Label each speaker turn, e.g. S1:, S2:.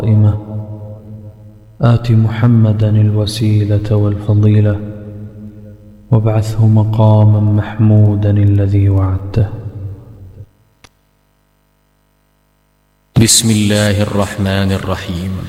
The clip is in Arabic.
S1: قائمة آت محمدا الوسيلة والفضيلة وابعثه مقاما محمودا الذي وعدته.
S2: بسم الله الرحمن الرحيم.